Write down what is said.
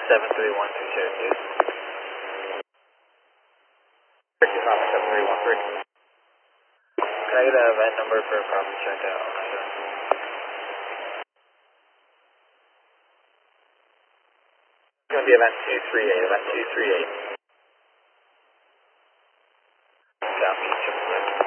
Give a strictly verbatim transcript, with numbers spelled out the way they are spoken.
seven three one two Cherokee. Cherokee Papa seven three one three. Can I get a event number for a problem check out? It's going to be event two three eight, event two three eight.